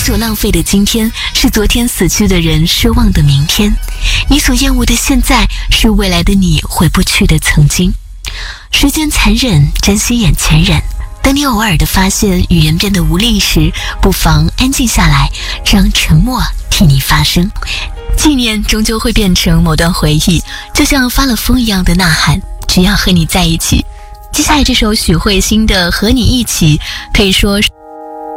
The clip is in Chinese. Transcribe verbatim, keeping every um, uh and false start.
所浪费的今天，是昨天死去的人奢望的明天；你所厌恶的现在，是未来的你回不去的曾经。时间残忍，珍惜眼前人。当你偶尔的发现语言变得无力时，不妨安静下来，让沉默替你发声。纪念终究会变成某段回忆，就像发了疯一样的呐喊，只要和你在一起。接下来这首许慧欣的《和你一起》，可以说